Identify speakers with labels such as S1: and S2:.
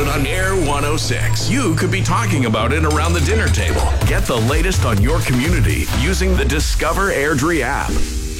S1: it on Air 106. You could be talking about it around the dinner table. Get the latest on your community using the Discover Airdrie app.